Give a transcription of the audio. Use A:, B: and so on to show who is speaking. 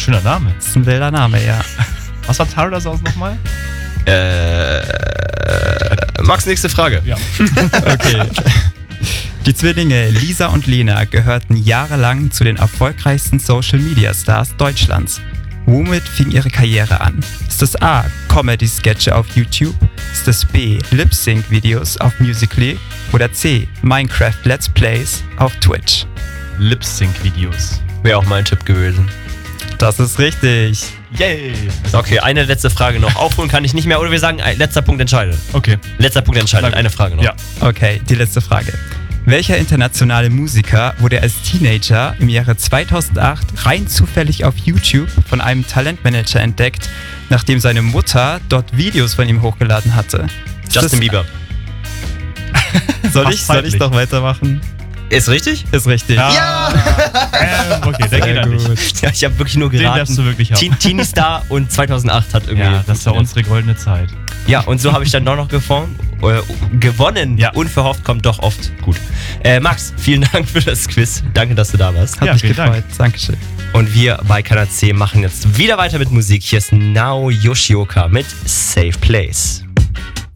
A: schöner Name.
B: Das ist ein wilder Name, ja.
A: Was war Tara das aus nochmal?
C: Max, nächste Frage.
A: Ja.
B: Okay. Die Zwillinge Lisa und Lena gehörten jahrelang zu den erfolgreichsten Social-Media-Stars Deutschlands. Womit fing ihre Karriere an? Ist das A. Comedy-Sketche auf YouTube? Ist das B. Lip-Sync-Videos auf Musical.ly? Oder C. Minecraft-Let's Plays auf Twitch?
A: Lip-Sync-Videos.
C: Wäre auch mein Tipp gewesen.
B: Das ist richtig.
A: Yay!
C: Okay, eine letzte Frage noch. Aufholen kann ich nicht mehr. Oder wir sagen, letzter Punkt entscheidet.
A: Okay.
C: Letzter Punkt entscheidet. Eine Frage noch.
A: Ja.
B: Okay, die letzte Frage. Welcher internationale Musiker wurde als Teenager im Jahre 2008 rein zufällig auf YouTube von einem Talentmanager entdeckt, nachdem seine Mutter dort Videos von ihm hochgeladen hatte?
C: Justin Bieber.
B: Soll ich
A: zeitlich.
B: noch weitermachen?
C: Ist richtig?
B: Ist richtig.
A: Ja! Okay, der geht
B: Sehr
A: an dich.
B: gut.
C: Ja, ich habe wirklich nur
A: Den
C: geraten.
A: darfst du wirklich haben.
C: Teenie Star und 2008 hat irgendwie.
A: Ja, das war unsere goldene Zeit.
C: Ja, und so habe ich dann doch noch gewonnen.
A: Ja.
C: Unverhofft kommt doch oft gut. Max, vielen Dank für das Quiz. Danke, dass du da warst.
B: Hat
A: Ja,
B: mich
A: vielen
B: gefreut. Dankeschön.
C: Und wir bei Kanal C machen jetzt wieder weiter mit Musik. Hier ist Nao Yoshioka mit Safe Place.